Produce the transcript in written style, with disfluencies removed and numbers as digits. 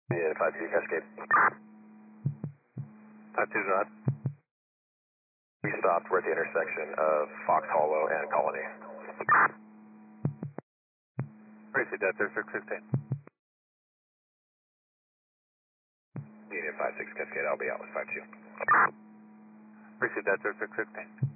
Yeah, 5-2 Cascade. 5-2, go ahead. We stopped. We're at the intersection of Fox Hollow and Colony. Receive that, 3616. Union 5-6 Cascade, I'll be out with 5-2. Receive that, 3616.